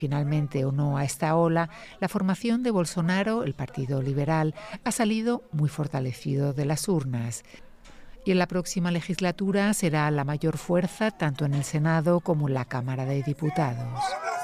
Finalmente o no a esta ola, la formación de Bolsonaro, el Partido Liberal, ha salido muy fortalecido de las urnas. Y en la próxima legislatura será la mayor fuerza tanto en el Senado como en la Cámara de Diputados.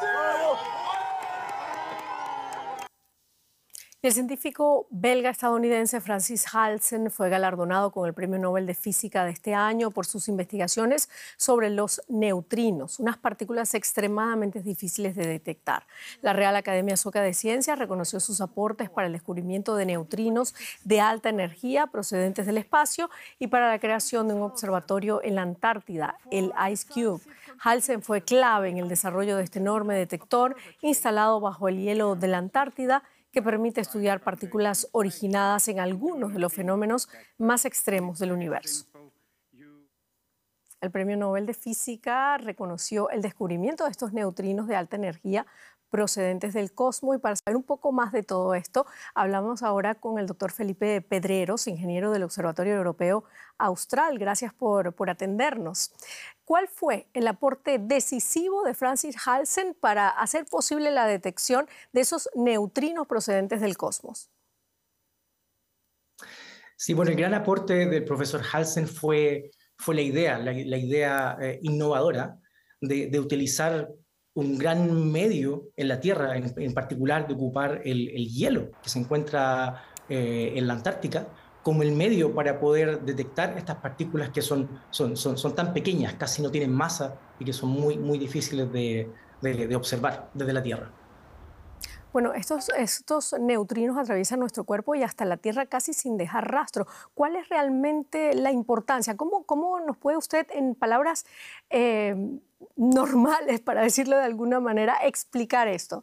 El científico belga-estadounidense Francis Halsen fue galardonado con el Premio Nobel de Física de este año por sus investigaciones sobre los neutrinos, unas partículas extremadamente difíciles de detectar. La Real Academia Sueca de Ciencias reconoció sus aportes para el descubrimiento de neutrinos de alta energía procedentes del espacio y para la creación de un observatorio en la Antártida, el IceCube. Halsen fue clave en el desarrollo de este enorme detector instalado bajo el hielo de la Antártida, que permite estudiar partículas originadas en algunos de los fenómenos más extremos del universo. El Premio Nobel de Física reconoció el descubrimiento de estos neutrinos de alta energía procedentes del cosmos, y para saber un poco más de todo esto, hablamos ahora con el doctor Felipe Pedreros, ingeniero del Observatorio Europeo Austral. Gracias por atendernos. ¿Cuál fue el aporte decisivo de Francis Halsen para hacer posible la detección de esos neutrinos procedentes del cosmos? Sí, bueno, el gran aporte del profesor Halsen fue la idea innovadora de utilizar un gran medio en la Tierra, en particular de ocupar el hielo que se encuentra en la Antártica, como el medio para poder detectar estas partículas que son tan pequeñas, casi no tienen masa y que son muy difíciles de observar desde la Tierra. Bueno, estos neutrinos atraviesan nuestro cuerpo y hasta la Tierra casi sin dejar rastro. ¿Cuál es realmente la importancia? ¿Cómo nos puede usted, en palabras normales, para decirlo de alguna manera, explicar esto?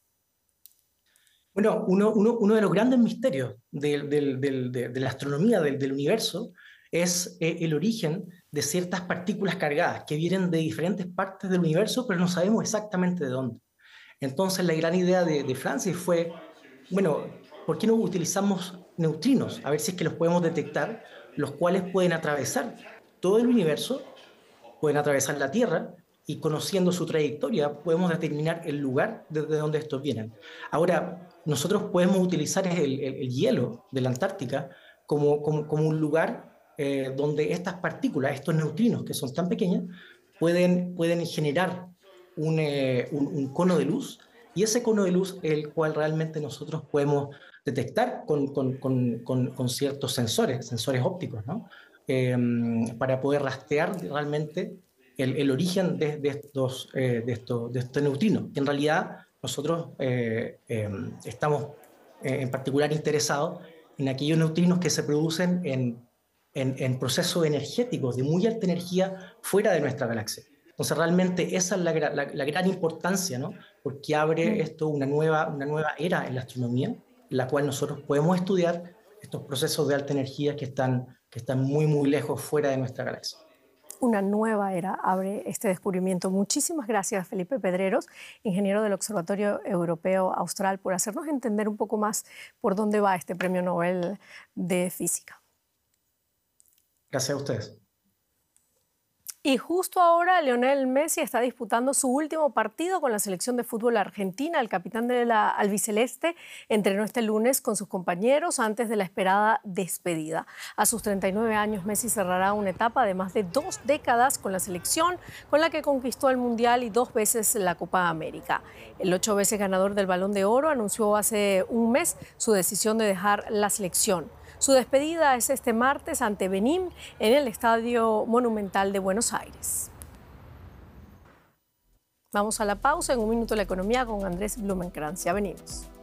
Bueno, uno de los grandes misterios de la astronomía del universo es el origen de ciertas partículas cargadas que vienen de diferentes partes del universo, pero no sabemos exactamente de dónde. Entonces la gran idea de Francis fue, bueno, ¿por qué no utilizamos neutrinos? A ver si es que los podemos detectar, los cuales pueden atravesar todo el universo, pueden atravesar la Tierra, y conociendo su trayectoria podemos determinar el lugar desde donde estos vienen. Ahora, nosotros podemos utilizar el hielo de la Antártica como un lugar donde estas partículas, estos neutrinos que son tan pequeñas, pueden generar un cono de luz, y ese cono de luz es el cual realmente nosotros podemos detectar con ciertos sensores ópticos, ¿no? Para poder rastrear realmente el origen de estos neutrinos. En realidad, nosotros estamos en particular interesados en aquellos neutrinos que se producen en procesos energéticos de muy alta energía fuera de nuestra galaxia. Entonces, realmente esa es la gran importancia, ¿no? Porque abre esto una nueva era en la astronomía, en la cual nosotros podemos estudiar estos procesos de alta energía que están muy lejos fuera de nuestra galaxia. Una nueva era abre este descubrimiento. Muchísimas gracias, Felipe Pedreros, ingeniero del Observatorio Europeo Austral, por hacernos entender un poco más por dónde va este Premio Nobel de Física. Gracias a ustedes. Y justo ahora Lionel Messi está disputando su último partido con la selección de fútbol argentina. El capitán de la albiceleste entrenó este lunes con sus compañeros antes de la esperada despedida. A sus 39 años, Messi cerrará una etapa de más de 2 décadas con la selección, con la que conquistó el Mundial y 2 veces la Copa América. El 8 veces ganador del Balón de Oro anunció hace un mes su decisión de dejar la selección. Su despedida es este martes ante Benín en el Estadio Monumental de Buenos Aires. Vamos a la pausa. En un minuto la economía con Andrés Blumenkrantz. Ya venimos.